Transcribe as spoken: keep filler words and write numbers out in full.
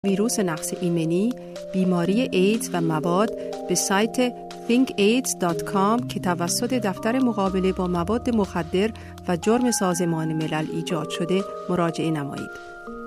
ویروس نقص ایمنی، بیماری ایدز و مواد به سایت think aids dot com که توسط دفتر مقابله با مواد مخدر و جرم سازمان ملل ایجاد شده مراجعه نمایید.